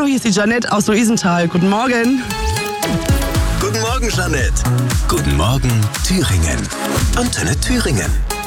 hier ist die Janette aus Luisenthal. Guten Morgen. Guten Morgen, Janette. Guten Morgen, Thüringen. Antenne Thüringen.